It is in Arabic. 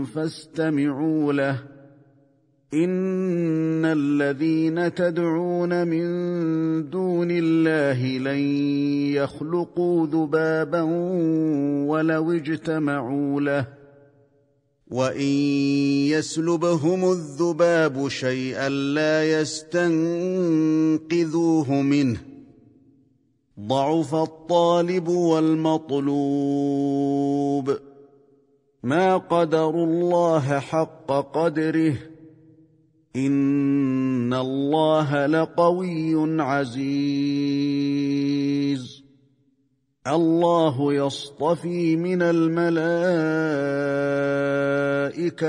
فاستمعوا له إن الذين تدعون من دون الله لن يخلقوا ذبابا ولو اجتمعوا له وإن يسلبهم الذباب شيئا لا يستنقذوه منه ضعف الطالب والمطلوب ما قدروا الله حق قدره إن الله لقوي عزيز الله يصطفي من الملائكة